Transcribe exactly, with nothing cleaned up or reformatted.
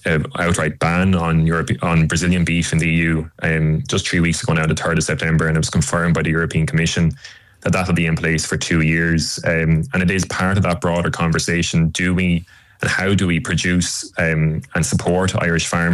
uh, outright ban on Europe on Brazilian beef in the E U um, just three weeks ago now, the third of September, and it was confirmed by the European Commission that that'll be in place for two years. Um, and it is part of that broader conversation. Do we and how do we produce um, and support Irish farmers